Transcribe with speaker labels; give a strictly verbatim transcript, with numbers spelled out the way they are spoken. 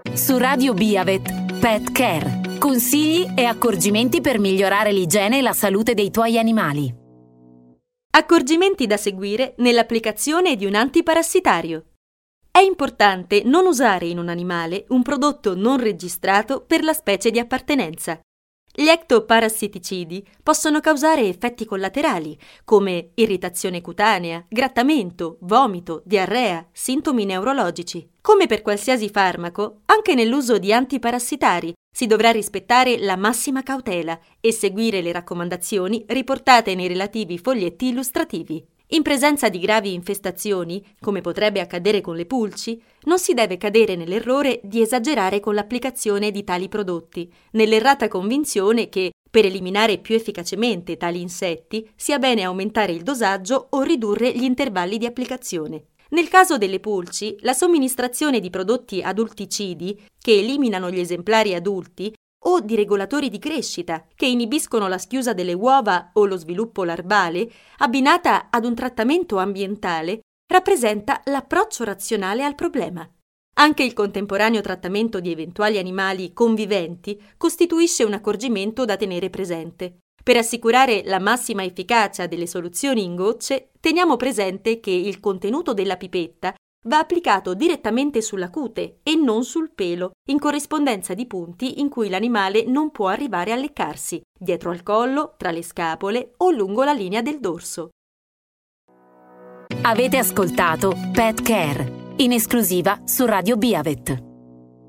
Speaker 1: Su Radio Biavet, Pet Care. Consigli e accorgimenti per migliorare l'igiene e la salute dei tuoi animali.
Speaker 2: Accorgimenti da seguire nell'applicazione di un antiparassitario. È importante non usare in un animale un prodotto non registrato per la specie di appartenenza. Gli ectoparassiticidi possono causare effetti collaterali come irritazione cutanea, grattamento, vomito, diarrea, sintomi neurologici. Come per qualsiasi farmaco, anche nell'uso di antiparassitari si dovrà rispettare la massima cautela e seguire le raccomandazioni riportate nei relativi foglietti illustrativi. In presenza di gravi infestazioni, come potrebbe accadere con le pulci, non si deve cadere nell'errore di esagerare con l'applicazione di tali prodotti, nell'errata convinzione che, per eliminare più efficacemente tali insetti, sia bene aumentare il dosaggio o ridurre gli intervalli di applicazione. Nel caso delle pulci, la somministrazione di prodotti adulticidi, che eliminano gli esemplari adulti, o di regolatori di crescita, che inibiscono la schiusa delle uova o lo sviluppo larvale, abbinata ad un trattamento ambientale, rappresenta l'approccio razionale al problema. Anche il contemporaneo trattamento di eventuali animali conviventi costituisce un accorgimento da tenere presente. Per assicurare la massima efficacia delle soluzioni in gocce, teniamo presente che il contenuto della pipetta va applicato direttamente sulla cute e non sul pelo, in corrispondenza di punti in cui l'animale non può arrivare a leccarsi, dietro al collo, tra le scapole o lungo la linea del dorso.
Speaker 1: Avete ascoltato Pet Care, in esclusiva su Radio Biavet.